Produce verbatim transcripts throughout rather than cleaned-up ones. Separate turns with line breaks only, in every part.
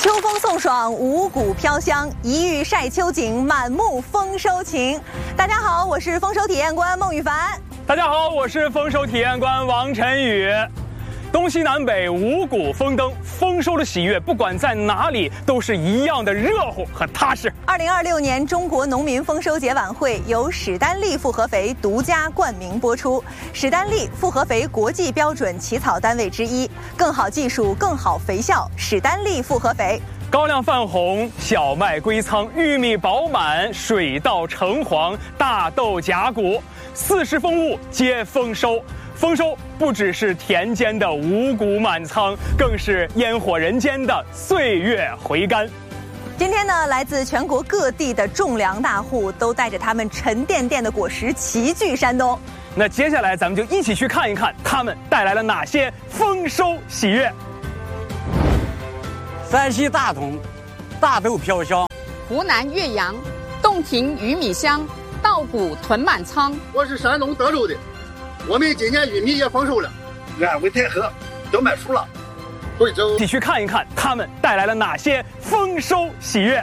秋风送爽，五谷飘香，一遇晒秋景，满目丰收情。大家好，我是丰收体验官孟羽凡。
大家好，我是丰收体验官王晨宇。东西南北五谷丰登，丰收的喜悦，不管在哪里，都是一样的热乎和踏实。
二零二六年中国农民丰收节晚会由史丹利复合肥独家冠名播出。史丹利复合肥国际标准起草单位之一，更好技术，更好肥效，史丹利复合肥。
高粱泛红，小麦归仓，玉米饱满，水稻橙黄，大豆荚谷，四时风物皆丰收。丰收不只是田间的五谷满仓，更是烟火人间的岁月回甘。
今天呢，来自全国各地的种粮大户都带着他们沉甸甸的果实齐聚山东。
那接下来咱们就一起去看一看他们带来了哪些丰收喜悦。
山西大同，大豆飘香；
湖南岳阳，洞庭玉米香，稻谷囤满仓。
我是山东德州的，我们今年玉米也丰收了，安徽太和都卖熟了。贵州，
一起去看一看他们带来了哪些丰收喜悦。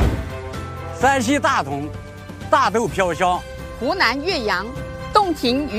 山西大同，大豆飘香；
湖南岳阳，洞庭玉